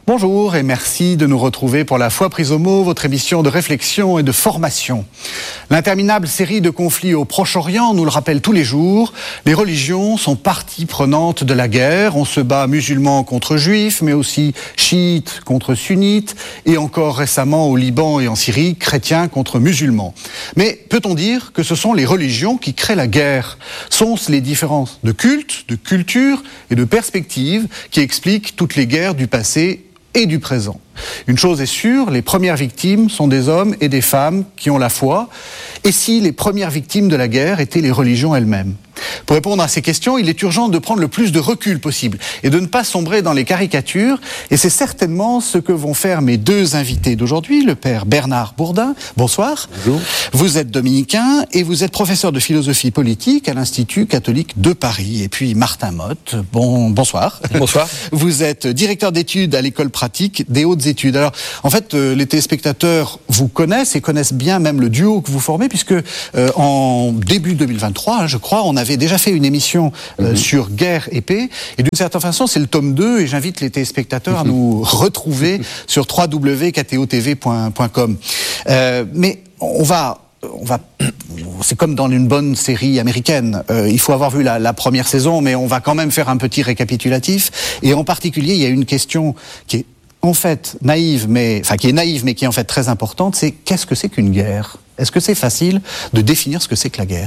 Bonjour et merci de nous retrouver pour La Foi prise au mot, votre émission de réflexion et de formation. L'interminable série de conflits au Proche-Orient nous le rappelle tous les jours. Les religions sont partie prenante de la guerre. On se bat musulmans contre juifs, mais aussi chiites contre sunnites, et encore récemment au Liban et en Syrie, chrétiens contre musulmans. Mais peut-on dire que ce sont les religions qui créent la guerre ? Sont-ce les différences de culte, de culture et de perspective qui expliquent toutes les guerres du passé et du présent? Une chose est sûre, les premières victimes sont des hommes et des femmes qui ont la foi. Et si les premières victimes de la guerre étaient les religions elles-mêmes ? Pour répondre à ces questions, il est urgent de prendre le plus de recul possible et de ne pas sombrer dans les caricatures. Et c'est certainement ce que vont faire mes deux invités d'aujourd'hui, le père Bernard Bourdin. Bonsoir. Bonjour. Vous êtes dominicain et vous êtes professeur de philosophie politique à l'Institut catholique de Paris. Et puis Martin Motte, bonsoir. Bonsoir. Vous êtes directeur d'études à l'école pratique des hautes études. Alors, en fait, les téléspectateurs vous connaissent et connaissent bien même le duo que vous formez, puisque en début 2023, je crois, on avait déjà fait une émission sur guerre et paix. Et d'une certaine façon, c'est le tome 2, et j'invite les téléspectateurs à nous retrouver sur www.ktotv.com. Mais on va c'est comme dans une bonne série américaine. Il faut avoir vu la première saison, mais on va quand même faire un petit récapitulatif. Et en particulier, il y a une question qui est en fait naïve, mais qui est en fait très importante. C'est qu'est-ce que c'est qu'une guerre ? Est-ce que c'est facile de définir ce que c'est que la guerre ?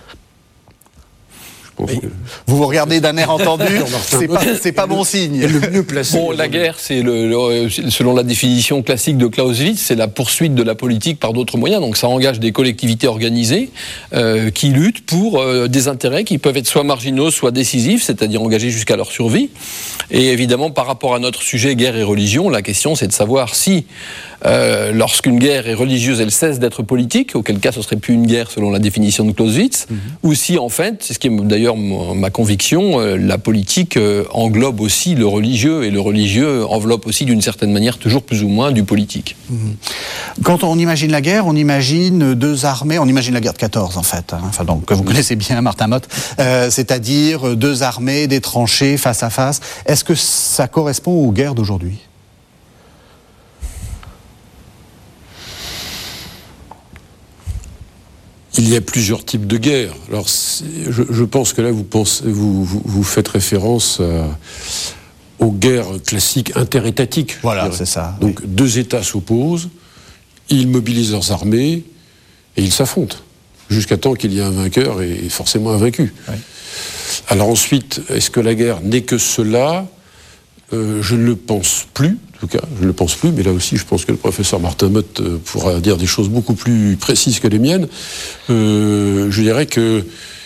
Vous vous regardez d'un air entendu, c'est pas bon signe. Le mieux placé. Bon, la guerre, c'est selon la définition classique de Clausewitz, c'est la poursuite de la politique par d'autres moyens. Donc ça engage des collectivités organisées qui luttent pour des intérêts qui peuvent être soit marginaux, soit décisifs, c'est-à-dire engagés jusqu'à leur survie. Et évidemment, par rapport à notre sujet guerre et religion, la question c'est de savoir si lorsqu'une guerre est religieuse, elle cesse d'être politique, auquel cas ce serait plus une guerre selon la définition de Clausewitz, ou si en fait, c'est ce qui est d'ailleurs ma conviction, la politique englobe aussi le religieux, et le religieux enveloppe aussi d'une certaine manière toujours plus ou moins du politique. Quand on imagine la guerre, on imagine deux armées, on imagine la guerre de 14 en fait, donc que vous connaissez bien, Martin Motte, c'est-à-dire deux armées, des tranchées face à face. Est-ce que ça correspond aux guerres d'aujourd'hui ? Il y a plusieurs types de guerres. Alors, je pense que là, vous faites référence aux guerres classiques interétatiques. Voilà, c'est ça. Donc, oui. Deux États s'opposent, ils mobilisent leurs armées et ils s'affrontent jusqu'à temps qu'il y ait un vainqueur et forcément un vaincu. Oui. Alors ensuite, est-ce que la guerre n'est que cela ? Je ne le pense plus. En tout cas, je ne le pense plus, mais là aussi, je pense que le professeur Martin Motte pourra dire des choses beaucoup plus précises que les miennes. Je dirais que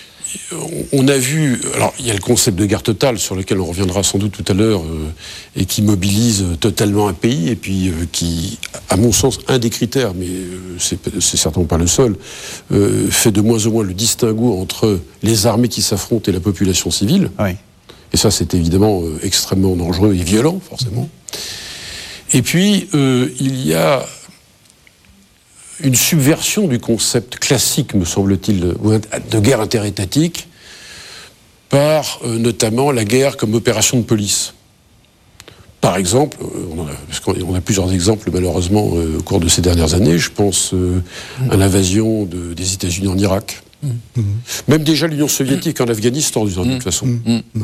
on a vu... Alors, il y a le concept de guerre totale, sur lequel on reviendra sans doute tout à l'heure, et qui mobilise totalement un pays, et puis qui, à mon sens, un des critères, mais c'est certainement pas le seul, fait de moins en moins le distinguo entre les armées qui s'affrontent et la population civile. Oui. Et ça, c'est évidemment extrêmement dangereux et violent, forcément. Et puis, il y a une subversion du concept classique, me semble-t-il, de guerre interétatique, par notamment la guerre comme opération de police. Par exemple, parce qu'on a plusieurs exemples, malheureusement, au cours de ces dernières années, je pense à l'invasion des États-Unis en Irak. Même déjà l'Union soviétique en Afghanistan, de toute façon.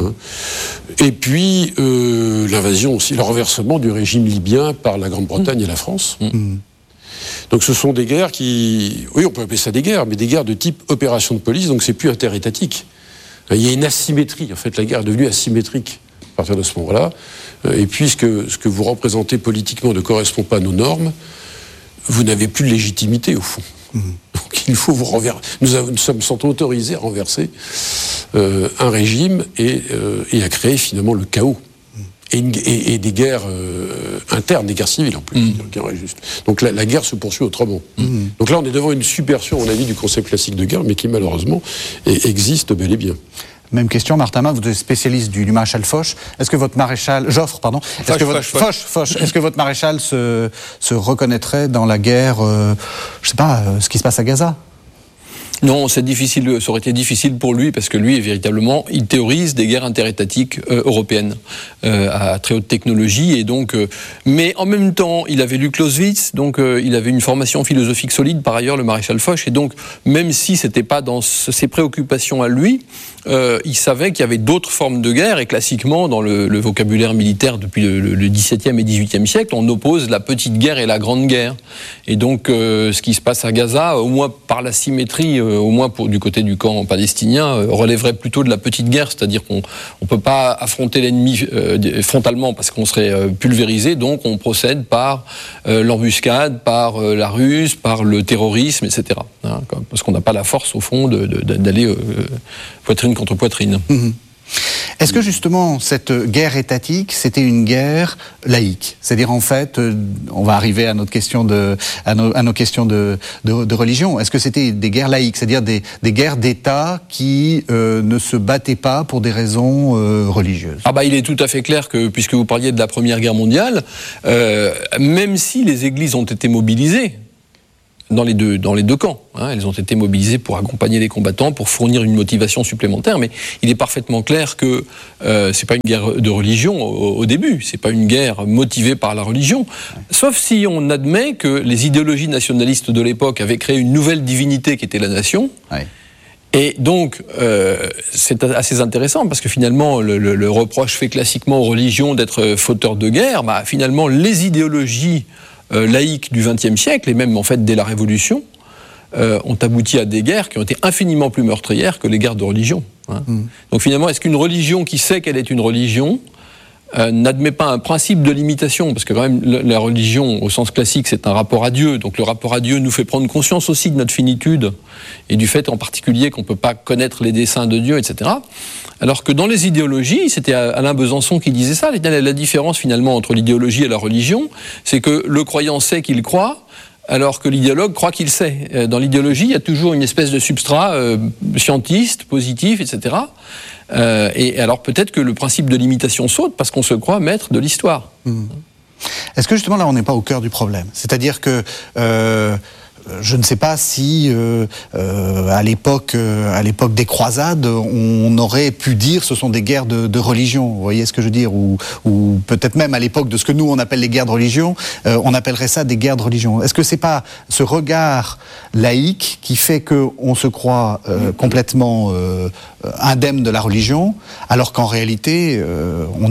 Et puis l'invasion aussi, le renversement du régime libyen par la Grande-Bretagne et la France. Donc ce sont des guerres qui... Oui, on peut appeler ça des guerres, mais des guerres de type opération de police, donc c'est plus interétatique. Il y a une asymétrie, en fait, la guerre est devenue asymétrique à partir de ce moment-là. Et puisque ce que vous représentez politiquement ne correspond pas à nos normes, vous n'avez plus de légitimité, au fond. Donc il faut vous renverser. Nous sommes autorisés à renverser un régime et à créer finalement le chaos. Et des guerres internes, des guerres civiles en plus. Donc la guerre se poursuit autrement. Donc là, on est devant une subversion, à mon avis, du concept classique de guerre, mais qui malheureusement existe bel et bien. Même question, Martin Motte, vous êtes spécialiste du maréchal Foch. Est-ce que votre maréchal... Joffre, pardon. Foch. Est-ce que votre maréchal se reconnaîtrait dans la guerre, ce qui se passe à Gaza ? Non, ça aurait été difficile pour lui, parce que lui, véritablement, il théorise des guerres interétatiques européennes à très haute technologie, et donc, mais en même temps, il avait lu Clausewitz, donc il avait une formation philosophique solide, par ailleurs, le maréchal Foch, et donc, même si c'était pas dans ses préoccupations à lui, il savait qu'il y avait d'autres formes de guerre, et classiquement, dans le vocabulaire militaire depuis le XVIIe et XVIIIe siècle, on oppose la petite guerre et la grande guerre. Et donc, ce qui se passe à Gaza, au moins par la symétrie, au moins du côté du camp palestinien, relèverait plutôt de la petite guerre, c'est-à-dire qu'on ne peut pas affronter l'ennemi frontalement parce qu'on serait pulvérisé, donc on procède par l'embuscade, par la ruse, par le terrorisme, etc. Hein, parce qu'on n'a pas la force, au fond, d'aller poitrine contre poitrine. Mmh. Est-ce que justement cette guerre étatique, c'était une guerre laïque? C'est-à-dire en fait, on va arriver à nos questions de religion. Est-ce que c'était des guerres laïques, c'est-à-dire des guerres d'État qui ne se battaient pas pour des raisons religieuses? Ah bah il est tout à fait clair que, puisque vous parliez de la Première Guerre mondiale, même si les églises ont été mobilisées, dans les deux camps. Hein. Elles ont été mobilisées pour accompagner les combattants, pour fournir une motivation supplémentaire, mais il est parfaitement clair que c'est pas une guerre de religion au début, c'est pas une guerre motivée par la religion, sauf si on admet que les idéologies nationalistes de l'époque avaient créé une nouvelle divinité qui était la nation. Ouais. Et donc, c'est assez intéressant, parce que finalement, le reproche fait classiquement aux religions d'être fauteurs de guerre, bah, finalement, les idéologies laïques du XXe siècle, et même en fait dès la Révolution, ont abouti à des guerres qui ont été infiniment plus meurtrières que les guerres de religion. Hein. Donc finalement, est-ce qu'une religion qui sait qu'elle est une religion n'admet pas un principe de limitation, parce que quand même la religion au sens classique c'est un rapport à Dieu, donc le rapport à Dieu nous fait prendre conscience aussi de notre finitude et du fait en particulier qu'on ne peut pas connaître les desseins de Dieu, etc. Alors que dans les idéologies, c'était Alain Besançon qui disait ça, la différence finalement entre l'idéologie et la religion, c'est que le croyant sait qu'il croit, alors que l'idéologue croit qu'il sait. Dans l'idéologie, il y a toujours une espèce de substrat scientiste, positif, etc. Et alors peut-être que le principe de l'imitation saute parce qu'on se croit maître de l'histoire. Est-ce que justement là on n'est pas au cœur du problème? C'est-à-dire que je ne sais pas si à l'époque des croisades on aurait pu dire ce sont des guerres de religion, vous voyez ce que je veux dire, ou peut-être même à l'époque de ce que nous on appelle les guerres de religion, on appellerait ça des guerres de religion. Est-ce que c'est pas ce regard laïque qui fait qu'on se croit complètement indemne de la religion, alors qu'en réalité on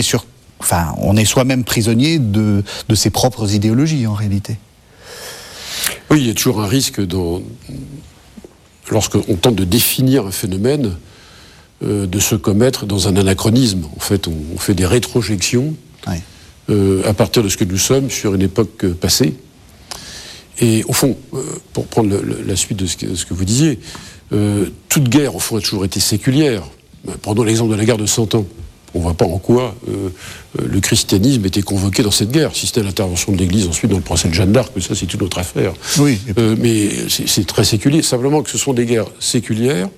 est soi-même prisonnier de ses propres idéologies en réalité? Oui, il y a toujours un risque lorsqu'on tente de définir un phénomène, de se commettre dans un anachronisme. En fait, on fait des rétrojections à partir de ce que nous sommes sur une époque passée. Et au fond, pour prendre la suite de ce que vous disiez, toute guerre, au fond, a toujours été séculière. Prenons l'exemple de la guerre de 100 ans. On ne voit pas en quoi le christianisme était convoqué dans cette guerre, si c'était l'intervention de l'Église ensuite dans le procès de Jeanne d'Arc, mais ça c'est une autre affaire. Oui. Mais c'est très séculier, simplement que ce sont des guerres séculières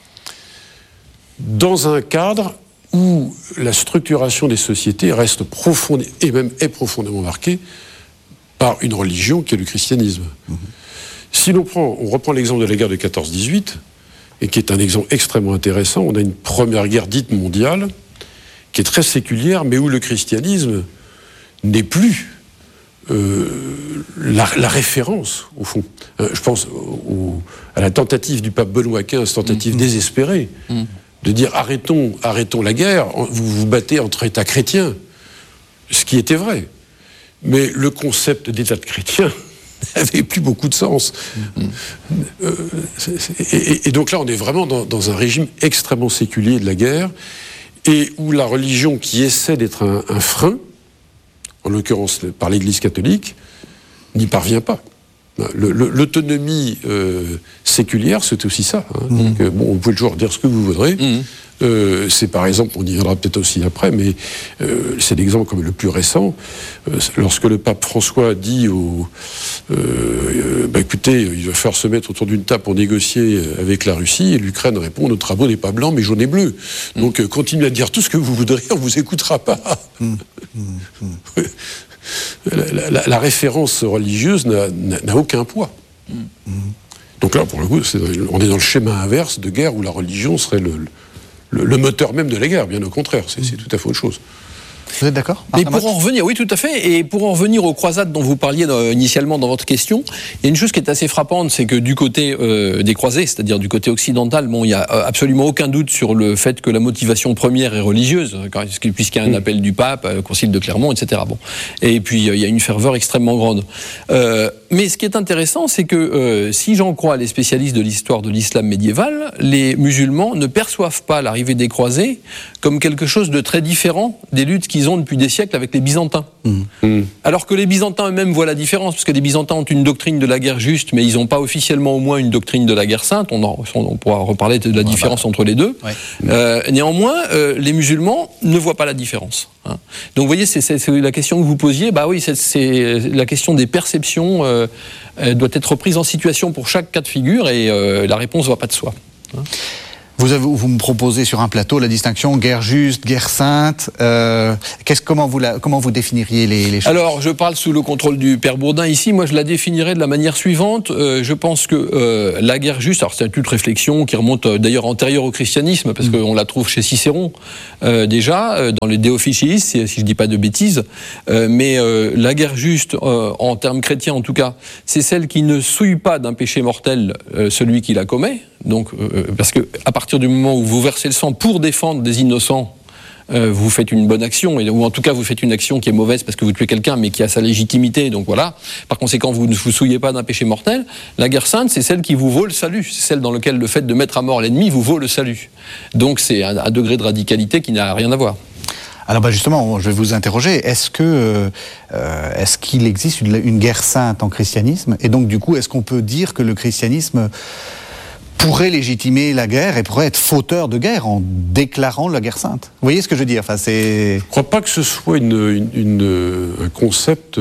dans un cadre où la structuration des sociétés reste profonde, et même est profondément marquée par une religion qui est le christianisme. Si on reprend l'exemple de la guerre de 14-18, et qui est un exemple extrêmement intéressant, on a une première guerre dite mondiale, qui est très séculière, mais où le christianisme n'est plus la référence, au fond. Je pense à la tentative du pape Benoît XV, tentative désespérée, de dire arrêtons la guerre, vous vous battez entre États chrétiens, ce qui était vrai. Mais le concept d'État de chrétien n'avait plus beaucoup de sens. Et donc là, on est vraiment dans un régime extrêmement séculier de la guerre, et où la religion qui essaie d'être un frein, en l'occurrence par l'Église catholique, n'y parvient pas. L'autonomie séculière, c'est aussi ça. Hein. Donc, vous pouvez toujours dire ce que vous voudrez. C'est par exemple, on y viendra peut-être aussi après, mais c'est l'exemple comme le plus récent, lorsque le pape François dit écoutez, il va falloir se mettre autour d'une table pour négocier avec la Russie, et l'Ukraine répond, notre drapeau n'est pas blanc mais jaune et bleu. Donc continuez à dire tout ce que vous voudrez, on vous écoutera pas. La référence religieuse n'a aucun poids. Donc là, pour le coup, on est dans le schéma inverse de guerre où la religion serait le moteur même de la guerre, bien au contraire, c'est tout à fait autre chose. Vous êtes d'accord ? Mais pour en revenir, oui, tout à fait. Et pour en revenir aux croisades dont vous parliez initialement dans votre question, il y a une chose qui est assez frappante, c'est que du côté des croisés, c'est-à-dire du côté occidental, bon, il y a absolument aucun doute sur le fait que la motivation première est religieuse, puisqu'il y a un appel du pape, concile de Clermont, etc. Bon. Et puis il y a une ferveur extrêmement grande. Mais ce qui est intéressant, c'est que si j'en crois les spécialistes de l'histoire de l'islam médiéval, les musulmans ne perçoivent pas l'arrivée des croisés comme quelque chose de très différent des luttes qu'ils ont depuis des siècles avec les Byzantins. Alors que les Byzantins eux-mêmes voient la différence, parce que les Byzantins ont une doctrine de la guerre juste, mais ils n'ont pas officiellement au moins une doctrine de la guerre sainte. On pourra reparler de la différence entre les deux. Ouais. Néanmoins, les musulmans ne voient pas la différence. Hein. Donc vous voyez, c'est la question que vous posiez. Bah oui, c'est la question des perceptions doit être prise en situation pour chaque cas de figure, et la réponse ne va pas de soi. Hein. Vous me proposez sur un plateau la distinction guerre juste, guerre sainte. Comment vous définiriez les choses ? Alors, je parle sous le contrôle du père Bourdin ici. Moi, je la définirais de la manière suivante. Je pense que la guerre juste, alors c'est toute réflexion qui remonte d'ailleurs antérieure au christianisme, parce qu'on la trouve chez Cicéron déjà, dans les De Officiis, si je dis pas de bêtises. Mais la guerre juste, en termes chrétiens en tout cas, c'est celle qui ne souille pas d'un péché mortel celui qui la commet. Donc, parce que à partir du moment où vous versez le sang pour défendre des innocents, vous faites une bonne action, ou en tout cas vous faites une action qui est mauvaise parce que vous tuez quelqu'un, mais qui a sa légitimité. Donc voilà. Par conséquent, vous ne vous souillez pas d'un péché mortel. La guerre sainte, c'est celle qui vous vaut le salut. C'est celle dans laquelle le fait de mettre à mort l'ennemi vous vaut le salut. Donc c'est un degré de radicalité qui n'a rien à voir. Alors justement, je vais vous interroger. Est-ce qu'il existe une guerre sainte en christianisme ? Et donc du coup, est-ce qu'on peut dire que le christianisme pourrait légitimer la guerre et pourrait être fauteur de guerre en déclarant la guerre sainte. Vous voyez ce que je veux dire ? Je ne crois pas que ce soit un concept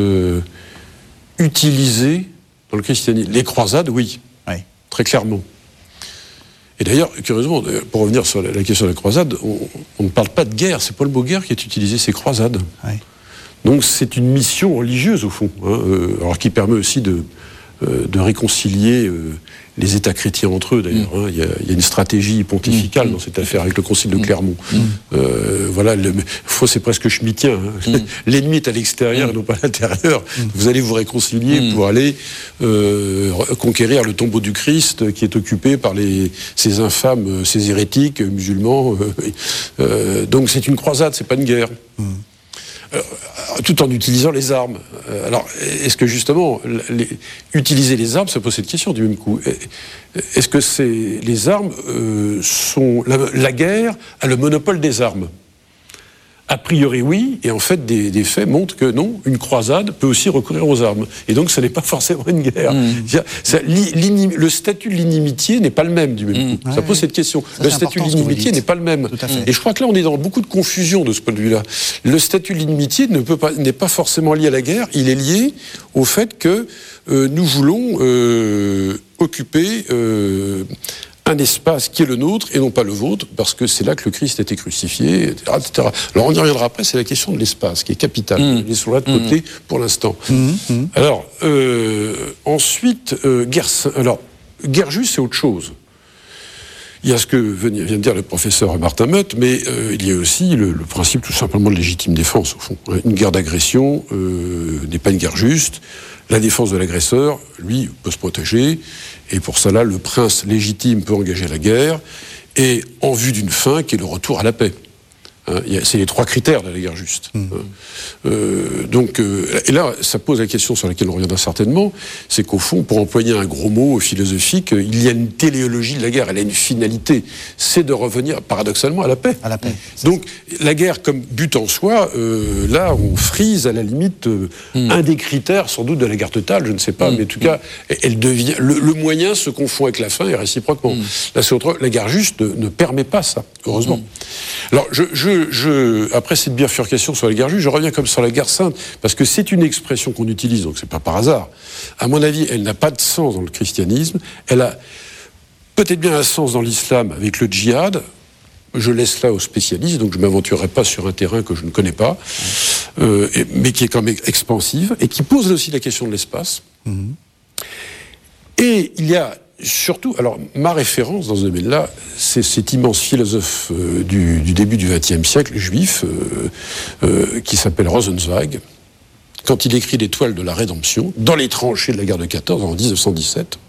utilisé dans le christianisme. Les croisades, oui, très clairement. Et d'ailleurs, curieusement, pour revenir sur la question de la croisade, on ne parle pas de guerre, c'est pas le mot guerre qui est utilisé, c'est croisade. Oui. Donc c'est une mission religieuse au fond, alors qui permet aussi de réconcilier les États chrétiens entre eux, d'ailleurs. Il y a une stratégie pontificale dans cette affaire avec le concile de Clermont. Voilà, c'est presque schmittien. L'ennemi est à l'extérieur et non pas à l'intérieur. Vous allez vous réconcilier pour aller conquérir le tombeau du Christ qui est occupé par ces infâmes, ces hérétiques musulmans. Donc c'est une croisade, c'est pas une guerre. Tout en utilisant les armes. Alors, est-ce que justement, utiliser les armes, ça pose cette question du même coup. Est-ce que les armes sont... La guerre a le monopole des armes ? A priori, oui, et en fait, des faits montrent que non, une croisade peut aussi recourir aux armes. Et donc, ça n'est pas forcément une guerre. Le statut de l'inimitié n'est pas le même, du même coup. Ça pose cette question. Le statut de l'inimitié n'est pas le même. Et je crois que là, on est dans beaucoup de confusion de ce point de vue-là. Le statut de l'inimitié n'est pas forcément lié à la guerre, il est lié au fait que nous voulons occuper... un espace qui est le nôtre et non pas le vôtre, parce que c'est là que le Christ a été crucifié, etc. Alors on y reviendra après, c'est la question de l'espace qui est capitale. Laissons-la de côté pour l'instant. Alors, ensuite, guerre juste, c'est autre chose. Il y a ce que vient de dire le professeur Martin Mott, mais il y a aussi le principe tout simplement de légitime défense, au fond. Une guerre d'agression n'est pas une guerre juste. La défense de l'agresseur, lui, peut se protéger, et pour cela, le prince légitime peut engager la guerre, et en vue d'une fin qui est le retour à la paix. C'est les 3 critères de la guerre juste. Et là, ça pose la question sur laquelle on reviendra certainement, c'est qu'au fond, pour employer un gros mot philosophique, il y a une téléologie de la guerre, elle a une finalité, c'est de revenir paradoxalement à la paix. À la paix. Donc, la guerre comme but en soi, là, on frise à la limite un des critères, sans doute, de la guerre totale, je ne sais pas, mais en tout cas, elle devient, le moyen se confond avec la fin et réciproquement. Là, c'est autre, la guerre juste ne permet pas ça, heureusement. Alors, après cette bifurcation sur la guerre juste, je reviens comme sur la guerre sainte, parce que c'est une expression qu'on utilise, donc c'est pas par hasard. À mon avis, elle n'a pas de sens dans le christianisme, elle a peut-être bien un sens dans l'islam avec le djihad. Je laisse là aux spécialistes, donc je ne m'aventurerai pas sur un terrain que je ne connais pas, mais qui est quand même expansive, et qui pose aussi la question de l'espace. Et il y a surtout, alors ma référence dans ce domaine-là, c'est cet immense philosophe du début du XXe siècle, juif, qui s'appelle Rosenzweig. Quand il écrit les Toiles de la Rédemption, dans les tranchées de la guerre de 14, en 1917,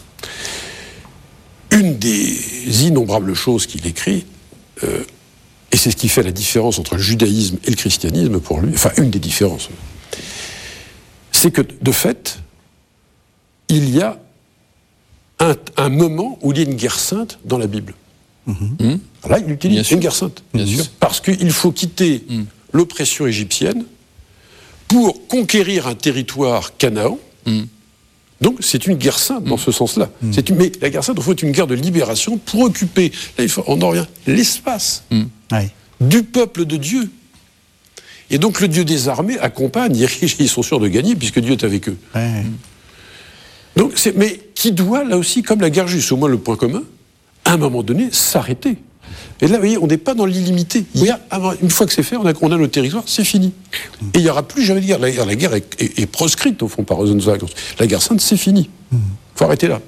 une des innombrables choses qu'il écrit, et c'est ce qui fait la différence entre le judaïsme et le christianisme pour lui, enfin une des différences, c'est que de fait, il y a un moment où il y a une guerre sainte dans la Bible. Là, il utilise une guerre sainte. Bien sûr. Parce qu'il faut quitter l'oppression égyptienne pour conquérir un territoire Canaan. Donc, c'est une guerre sainte dans ce sens-là. Mais la guerre sainte, il faut une guerre de libération pour occuper, là, on en revient, l'espace du peuple de Dieu. Et donc, le Dieu des armées accompagne, ils sont sûrs de gagner, puisque Dieu est avec eux. Donc, mais qui doit, là aussi, comme la guerre juste, au moins le point commun, à un moment donné, s'arrêter. Et là, vous voyez, on n'est pas dans l'illimité. Une fois que c'est fait, on a notre territoire, c'est fini. Et il n'y aura plus jamais de guerre. La guerre est proscrite, au fond, par Rosenzweig. La guerre sainte, c'est fini. Il faut arrêter là.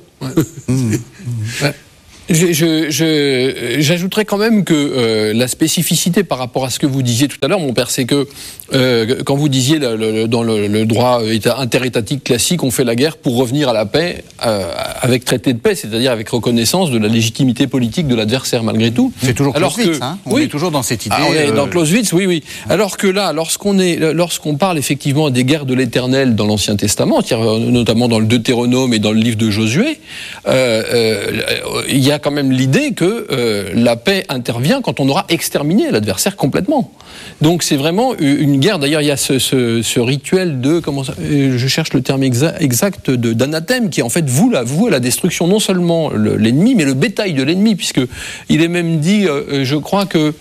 J'ajouterais quand même que la spécificité par rapport à ce que vous disiez tout à l'heure, mon père, c'est que quand vous disiez dans le droit interétatique classique, on fait la guerre pour revenir à la paix avec traité de paix, c'est-à-dire avec reconnaissance de la légitimité politique de l'adversaire malgré tout. C'est toujours Clausewitz, on est toujours dans cette idée. On est dans Clausewitz, oui. Alors que là, lorsqu'on parle effectivement des guerres de l'Éternel dans l'Ancien Testament, notamment dans le Deutéronome et dans le livre de Josué, il y a quand même l'idée que la paix intervient quand on aura exterminé l'adversaire complètement. Donc c'est vraiment une guerre. D'ailleurs, il y a ce rituel de, je cherche le terme exact, d'anathème, qui en fait voue à la destruction non seulement l'ennemi, mais le bétail de l'ennemi, puisque il est même dit, je crois que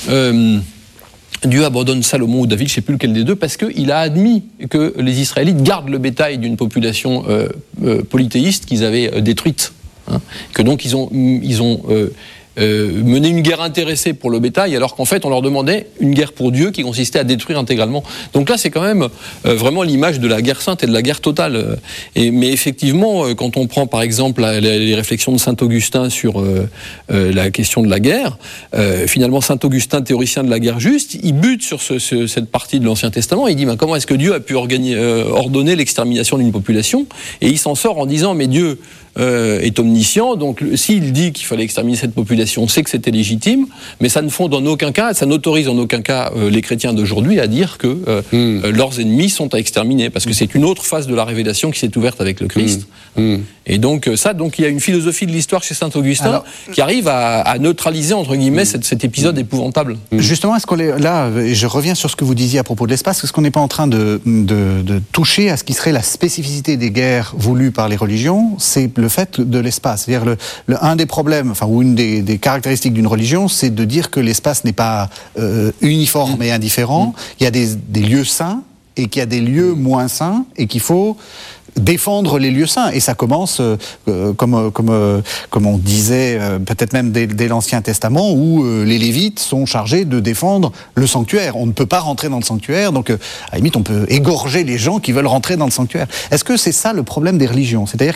Dieu abandonne Salomon ou David, je ne sais plus lequel des deux, parce qu'il a admis que les Israélites gardent le bétail d'une population polythéiste qu'ils avaient détruite. Que donc ils ont mené une guerre intéressée pour le bétail, alors qu'en fait on leur demandait une guerre pour Dieu qui consistait à détruire intégralement. Donc là c'est quand même vraiment l'image de la guerre sainte et de la guerre totale. Mais effectivement, quand on prend par exemple les réflexions de saint Augustin sur la question de la guerre, finalement saint Augustin, théoricien de la guerre juste, il bute sur cette partie de l'Ancien Testament, et il dit comment est-ce que Dieu a pu ordonner l'extermination d'une population, et il s'en sort en disant mais Dieu est omniscient, donc s'il dit qu'il fallait exterminer cette population, c'est que c'était légitime, mais ça ne fonde en aucun cas, ça n'autorise en aucun cas les chrétiens d'aujourd'hui à dire que leurs ennemis sont à exterminer, parce que c'est une autre phase de la révélation qui s'est ouverte avec le Christ. Et donc il y a une philosophie de l'histoire chez saint Augustin qui arrive à neutraliser entre guillemets cet épisode épouvantable. Justement, est-ce qu'on est là, et je reviens sur ce que vous disiez à propos de l'espace, est-ce qu'on n'est pas en train de toucher à ce qui serait la spécificité des guerres voulues par les religions, c'est le fait de l'espace. C'est-à-dire un des problèmes, ou une des caractéristiques d'une religion, c'est de dire que l'espace n'est pas uniforme et indifférent. Il y a des lieux saints et qu'il y a des lieux moins saints et qu'il faut défendre les lieux saints. Et ça commence, comme on disait, peut-être même dès l'Ancien Testament, où les Lévites sont chargés de défendre le sanctuaire. On ne peut pas rentrer dans le sanctuaire, donc à la limite, on peut égorger les gens qui veulent rentrer dans le sanctuaire. Est-ce que c'est ça le problème des religions ? C'est-à-dire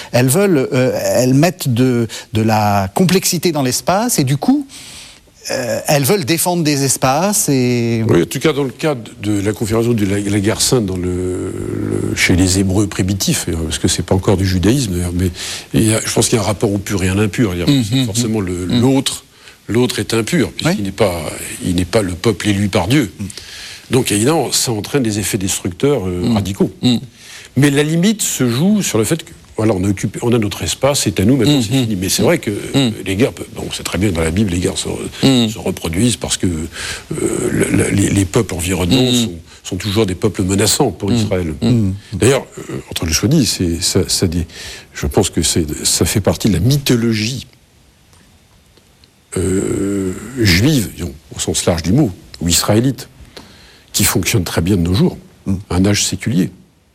elles mettent de la complexité dans l'espace, et du coup, elles veulent défendre des espaces et... Oui, en tout cas, dans le cadre de la configuration de la guerre sainte chez les Hébreux primitifs, parce que c'est pas encore du judaïsme d'ailleurs, mais je pense qu'il y a un rapport au pur et à l'impur. Forcément, l'autre est impur, puisqu'il n'est pas le peuple élu par Dieu. Donc, évidemment, ça entraîne des effets destructeurs radicaux. Mais la limite se joue sur le fait que on a notre espace, c'est à nous, maintenant c'est fini. Mais c'est vrai que les guerres, c'est très bien dans la Bible, les guerres se reproduisent parce que les peuples environnants sont toujours des peuples menaçants pour Israël. D'ailleurs, entre le choix dit, je pense que ça fait partie de la mythologie juive, au sens large du mot, ou israélite, qui fonctionne très bien de nos jours, un âge séculier.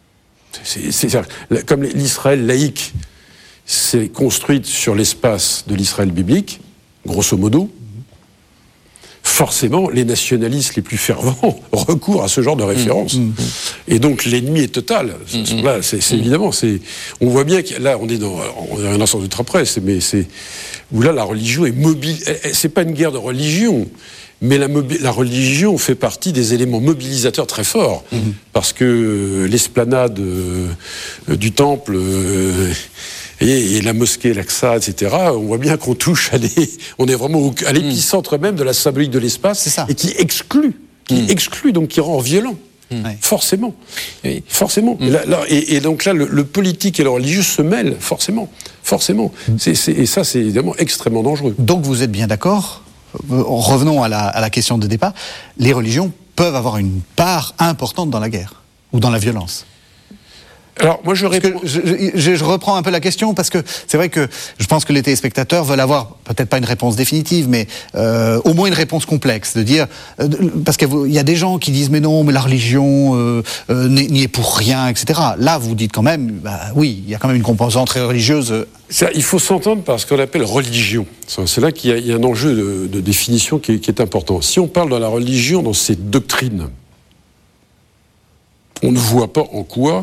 Comme l'Israël laïque s'est construite sur l'espace de l'Israël biblique, grosso modo, forcément, les nationalistes les plus fervents recourent à ce genre de référence. Et donc, l'ennemi est total. Là, c'est évidemment, on voit bien que là, on est un sens ultra presse, mais où là, la religion est mobile. C'est pas une guerre de religion, mais la religion fait partie des éléments mobilisateurs très forts, parce que l'esplanade du temple et la mosquée, l'Aqsa, etc., on voit bien qu'on touche on est vraiment à l'épicentre même de la symbolique de l'espace, et qui exclut, donc qui rend violent. Forcément. Oui. Forcément. Et donc là, le politique et le religieux se mêlent, forcément. Et ça, c'est évidemment extrêmement dangereux. Donc vous êtes bien d'accord ? Revenons à la question de départ. Les religions peuvent avoir une part importante dans la guerre ou dans la violence. Alors, moi, je reprends un peu la question parce que c'est vrai que je pense que les téléspectateurs veulent avoir peut-être pas une réponse définitive, mais au moins une réponse complexe, de dire parce qu'il y a des gens qui disent mais non, mais la religion n'y est pour rien, etc. Là, vous dites quand même, oui, il y a quand même une composante très religieuse. Il faut s'entendre par ce qu'on appelle religion. C'est là qu'il y a un enjeu de définition qui est important. Si on parle de la religion dans ses doctrines, on ne voit pas en quoi,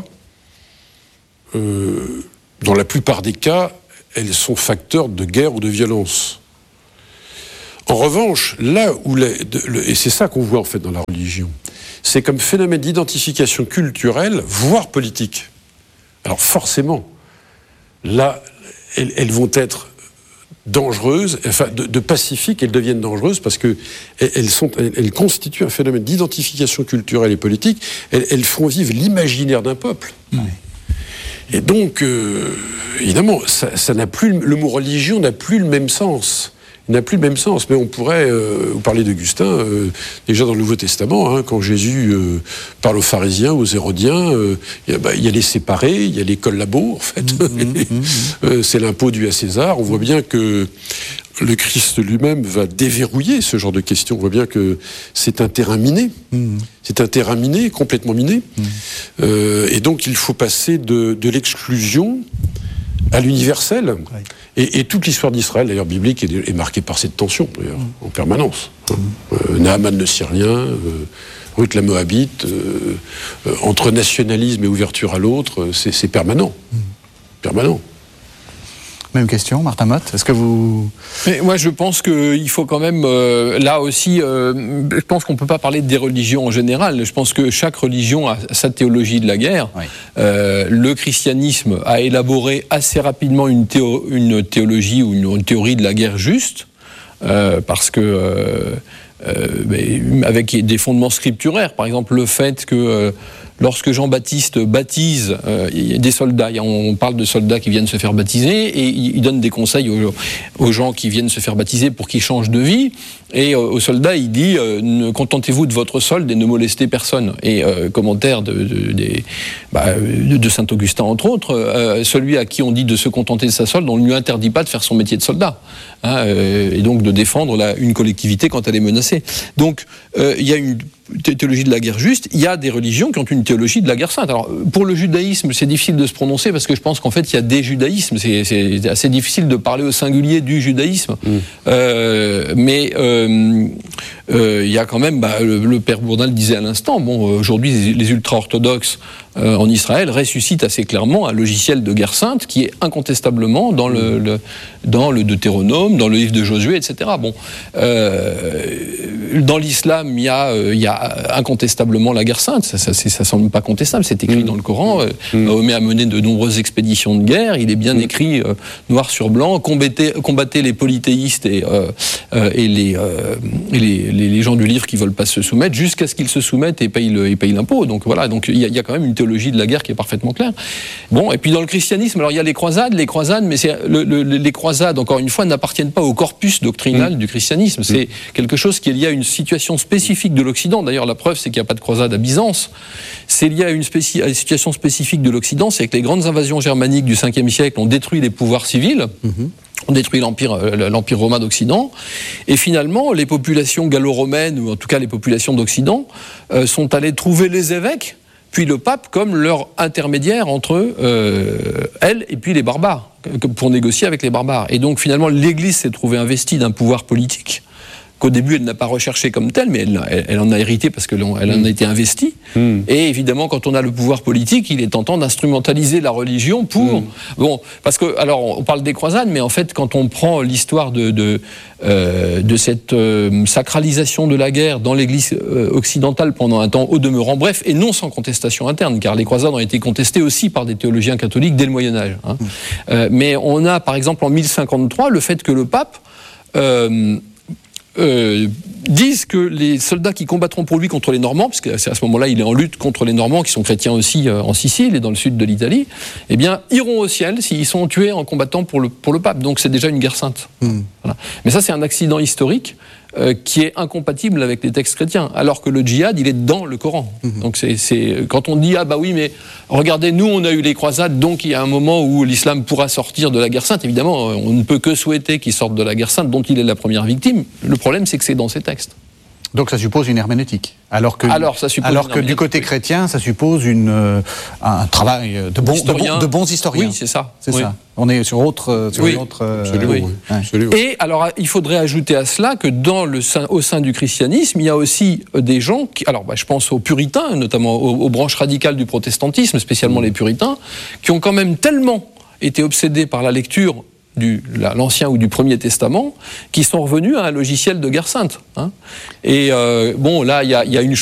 dans la plupart des cas, elles sont facteurs de guerre ou de violence. En revanche, là où et c'est ça qu'on voit en fait dans la religion, c'est comme phénomène d'identification culturelle, voire politique. Alors forcément, là, elles vont être dangereuses, enfin de pacifiques, elles deviennent dangereuses parce que elles constituent un phénomène d'identification culturelle et politique. Elles font vivre l'imaginaire d'un peuple. Et donc, évidemment, ça n'a plus, le mot religion n'a plus le même sens. Il n'a plus le même sens. Mais on pourrait vous parler d'Augustin, déjà dans le Nouveau Testament, quand Jésus parle aux pharisiens, aux hérodiens, il y a les séparés, il y a les collabos, en fait. C'est l'impôt dû à César. On voit bien que le Christ lui-même va déverrouiller ce genre de questions. On voit bien que c'est un terrain miné. C'est un terrain miné, complètement miné. Et donc, il faut passer de l'exclusion à l'universel. Et toute l'histoire d'Israël, d'ailleurs, biblique, est marquée par cette tension, d'ailleurs, en permanence. Naaman le Syrien, Ruth la Moabite, entre nationalisme et ouverture à l'autre, c'est permanent. Permanent. Même question, Martin Motte, est-ce que vous... Mais moi, je pense qu'il faut quand même, là aussi, je pense qu'on ne peut pas parler des religions en général. Je pense que chaque religion a sa théologie de la guerre. Le christianisme a élaboré assez rapidement une théologie ou une théorie de la guerre juste, parce que, avec des fondements scripturaires, par exemple le fait que... Lorsque Jean-Baptiste baptise des soldats, on parle de soldats qui viennent se faire baptiser, et il donne des conseils aux gens qui viennent se faire baptiser pour qu'ils changent de vie. Et aux soldats, il dit contentez-vous de votre solde et ne molestez personne. Et commentaire de saint Augustin entre autres, celui à qui on dit de se contenter de sa solde, on ne lui interdit pas de faire son métier de soldat, et donc de défendre une collectivité quand elle est menacée. Donc il y a une théologie de la guerre juste, il y a des religions qui ont une théologie de la guerre sainte. Alors, pour le judaïsme, c'est difficile de se prononcer parce que je pense qu'en fait, il y a des judaïsmes. C'est assez difficile de parler au singulier du judaïsme. Mais il y a quand même, le père Bourdin le disait à l'instant, aujourd'hui, les ultra-orthodoxes en Israël ressuscitent assez clairement un logiciel de guerre sainte qui est incontestablement dans le Deutéronome, dans le livre de Josué, etc. Dans l'islam, il y a incontestablement la guerre sainte, ça semble pas contestable, c'est écrit dans le Coran. Mahomet a mené de nombreuses expéditions de guerre, il est bien écrit noir sur blanc, combattez les polythéistes et les gens du livre qui veulent pas se soumettre, jusqu'à ce qu'ils se soumettent et payent l'impôt. Donc voilà, donc il y a quand même une théologie de la guerre qui est parfaitement claire. Et puis dans le christianisme, alors il y a les croisades, mais c'est les croisades, encore une fois, n'appartiennent pas au corpus doctrinal du christianisme. C'est quelque chose qui est lié à une situation spécifique de l'Occident. D'ailleurs, la preuve, c'est qu'il n'y a pas de croisade à Byzance. C'est lié à une situation spécifique de l'Occident, c'est que les grandes invasions germaniques du 5e siècle ont détruit les pouvoirs civils. On détruit l'Empire romain d'Occident, et finalement les populations gallo-romaines, ou en tout cas les populations d'Occident, sont allées trouver les évêques, puis le pape, comme leur intermédiaire entre elles et puis les barbares, pour négocier avec les barbares. Et donc finalement l'Église s'est trouvée investie d'un pouvoir politique qu'au début elle n'a pas recherché comme telle, mais elle en a hérité parce qu'elle en a été investie. Et évidemment, quand on a le pouvoir politique, il est tentant d'instrumentaliser la religion pour... Bon, parce que, alors, on parle des croisades, mais en fait, quand on prend l'histoire de cette sacralisation de la guerre dans l'Église occidentale pendant un temps, au demeurant bref, et non sans contestation interne, car les croisades ont été contestées aussi par des théologiens catholiques dès le Moyen-Âge. Mais on a, par exemple, en 1053, le fait que le pape disent que les soldats qui combattront pour lui contre les Normands, parce qu'à ce moment-là il est en lutte contre les Normands qui sont chrétiens aussi en Sicile et dans le sud de l'Italie, eh bien iront au ciel s'ils sont tués en combattant pour le pape. Donc c'est déjà une guerre sainte. Voilà. Mais ça c'est un accident historique qui est incompatible avec les textes chrétiens, alors que le djihad il est dans le Coran. Donc c'est quand on dit ah bah oui mais regardez, nous on a eu les croisades, donc il y a un moment où l'islam pourra sortir de la guerre sainte. Évidemment on ne peut que souhaiter qu'il sorte de la guerre sainte dont il est la première victime. Le problème c'est que c'est dans ces textes. Donc ça suppose une herméneutique. Alors que du côté chrétien, ça suppose un travail de bons historiens. Oui, c'est ça. C'est ça. On est sur autre. Absolument. Et alors, il faudrait ajouter à cela que au sein du christianisme, il y a aussi des gens qui, alors je pense aux puritains, notamment aux branches radicales du protestantisme, spécialement les puritains, qui ont quand même tellement été obsédés par la lecture l'Ancien ou du Premier Testament, qui sont revenus à un logiciel de guerre sainte. Et bon, là, il y a une